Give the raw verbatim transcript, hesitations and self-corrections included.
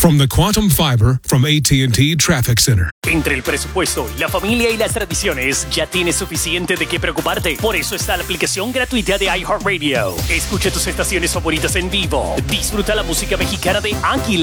From the Quantum Fiber from A T and T Traffic Center. Entre el presupuesto, la familia y las tradiciones, ya tienes suficiente de qué preocuparte. Por eso está la aplicación gratuita de iHeartRadio. Escucha tus estaciones favoritas en vivo. Disfruta la música mexicana de Águila